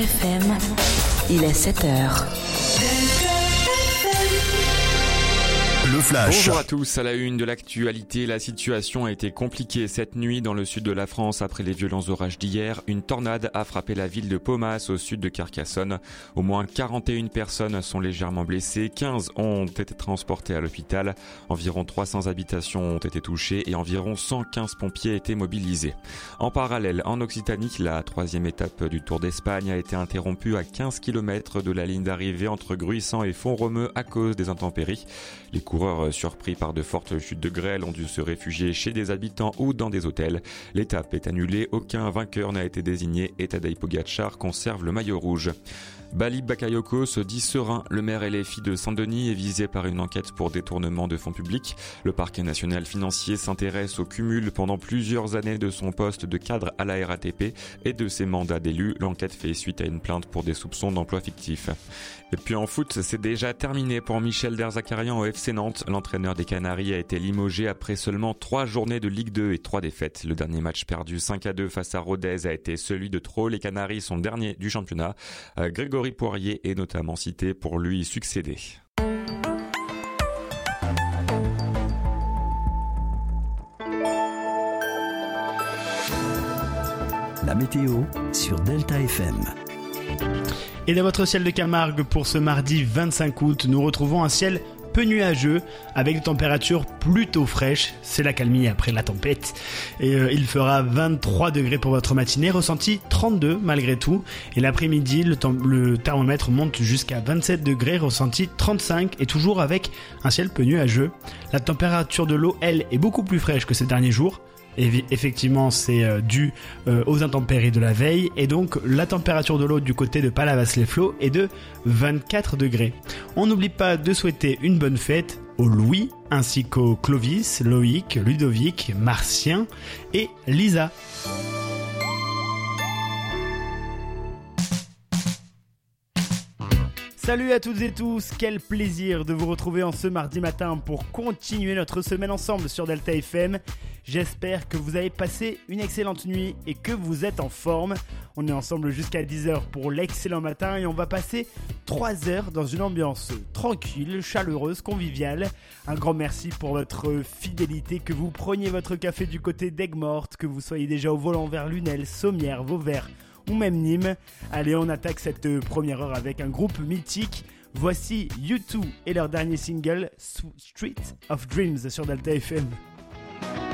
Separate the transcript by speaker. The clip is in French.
Speaker 1: FM, il est 7h.
Speaker 2: Le Flash.
Speaker 3: Bonjour à tous, à la une de l'actualité, la situation a été compliquée cette nuit dans le sud de la France après les violents orages d'hier. Une tornade a frappé la ville de Paumas au sud de Carcassonne. Au moins 41 personnes sont légèrement blessées, 15 ont été transportées à l'hôpital. Environ 300 habitations ont été touchées et environ 115 pompiers étaient mobilisés. En parallèle, en Occitanie, la troisième étape du Tour d'Espagne a été interrompue à 15 km de la ligne d'arrivée entre Gruissant et Font-Romeu à cause des intempéries. Les coureurs surpris par de fortes chutes de grêle ont dû se réfugier chez des habitants ou dans des hôtels. L'étape est annulée, aucun vainqueur n'a été désigné et Tadej Pogačar conserve le maillot rouge. Bali Bakayoko se dit serein. Le maire LFI de Saint-Denis est visé par une enquête pour détournement de fonds publics. Le parquet national financier s'intéresse au cumul pendant plusieurs années de son poste de cadre à la RATP et de ses mandats d'élu. L'enquête fait suite à une plainte pour des soupçons d'emploi fictif. Et puis en foot, c'est déjà terminé pour Michel Derzakarian au FC Nantes. L'entraîneur des Canaries a été limogé après seulement 3 journées de Ligue 2 et 3 défaites. Le dernier match perdu 5-2 face à Rodez a été celui de trop. Les Canaries sont derniers du championnat. Grégory Poirier est notamment cité pour lui succéder.
Speaker 2: La météo sur Delta FM.
Speaker 4: Et dans votre ciel de Camargue pour ce mardi 25 août, nous retrouvons un ciel peu nuageux avec des températures plutôt fraîches. C'est la calmie après la tempête. Et il fera 23 degrés pour votre matinée, ressenti 32 malgré tout. Et l'après-midi, le thermomètre monte jusqu'à 27 degrés, ressenti 35 et toujours avec un ciel peu nuageux. La température de l'eau, elle, est beaucoup plus fraîche que ces derniers jours. Et effectivement, c'est dû aux intempéries de la veille. Et donc, la température de l'eau du côté de Palavas-les-Flots est de 24 degrés. On n'oublie pas de souhaiter une bonne fête aux Louis, ainsi qu'aux Clovis, Loïc, Ludovic, Martien et Lisa. Salut à toutes et tous, quel plaisir de vous retrouver en ce mardi matin pour continuer notre semaine ensemble sur Delta FM. J'espère que vous avez passé une excellente nuit et que vous êtes en forme. On est ensemble jusqu'à 10h pour l'excellent matin et on va passer 3 heures dans une ambiance tranquille, chaleureuse, conviviale. Un grand merci pour votre fidélité, que vous preniez votre café du côté d'Aigues-Mortes, que vous soyez déjà au volant vers Lunel, Sommières, Vauvert ou même Nîmes. Allez, on attaque cette première heure avec un groupe mythique. Voici U2 et leur dernier single Street of Dreams sur Delta FM.